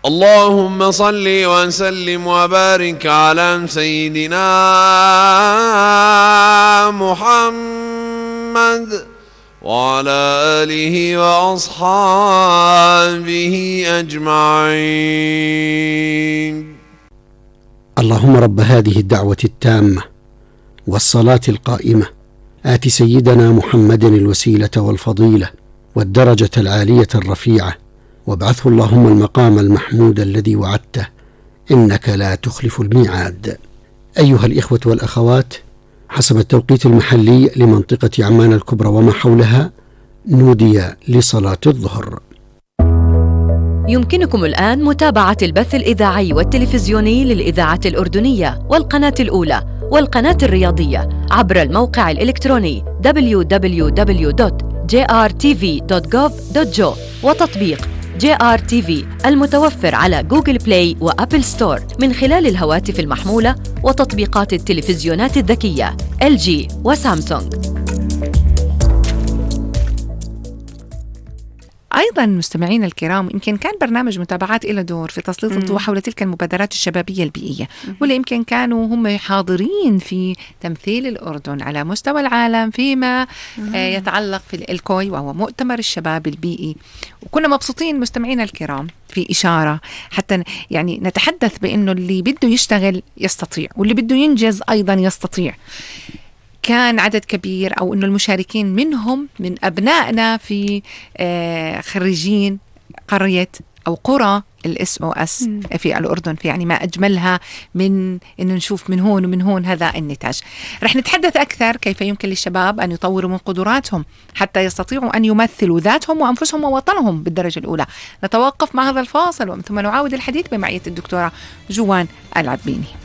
اللهم صل وسلم وبارك على سيدنا محمد وعلى آله وأصحابه أجمعين. اللهم رب هذه الدعوة التامة والصلاة القائمة آت سيدنا محمد الوسيلة والفضيلة والدرجة العالية الرفيعة، وابعثه اللهم المقام المحمود الذي وعدته، إنك لا تخلف الميعاد. أيها الإخوة والأخوات، حسب التوقيت المحلي لمنطقة عمان الكبرى وما حولها نودي لصلاة الظهر. يمكنكم الآن متابعة البث الإذاعي والتلفزيوني للإذاعة الأردنية والقناة الأولى والقناة الرياضية عبر الموقع الإلكتروني www.jrtv.gov.jo وتطبيق JRTV المتوفر على جوجل بلاي وأبل ستور من خلال الهواتف المحمولة وتطبيقات التلفزيونات الذكية LG وسامسونج. أيضا مستمعينا الكرام، يمكن كان برنامج متابعات إلى دور في تسليط الضوء حول تلك المبادرات الشبابية البيئية، واللي يمكن كانوا هم حاضرين في تمثيل الأردن على مستوى العالم فيما يتعلق في الكوي وهو مؤتمر الشباب البيئي. وكنا مبسوطين مستمعينا الكرام في إشارة حتى يعني نتحدث بأنه اللي بده يشتغل يستطيع، واللي بده ينجز أيضا يستطيع. كان عدد كبير أو أنه المشاركين منهم من أبنائنا في خريجين قرية أو قرى الSOS في الأردن، في يعني ما أجملها من أنه نشوف من هون ومن هون هذا النتاج. رح نتحدث أكثر كيف يمكن للشباب أن يطوروا من قدراتهم حتى يستطيعوا أن يمثلوا ذاتهم وأنفسهم ووطنهم بالدرجة الأولى. نتوقف مع هذا الفاصل ومن ثم نعاود الحديث بمعية الدكتورة جوان العبيني.